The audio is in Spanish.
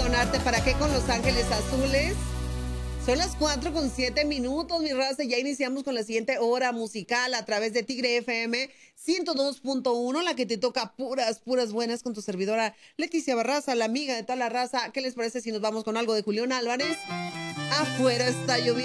Leonarte, ¿para qué con Los Ángeles Azules? Son las 4:07, mi raza. Ya iniciamos con la siguiente hora musical a través de Tigre FM 102.1, la que te toca puras buenas con tu servidora Leticia Barraza, la amiga de toda la raza. ¿Qué les parece si nos vamos con algo de Julián Álvarez? Afuera está lloviendo.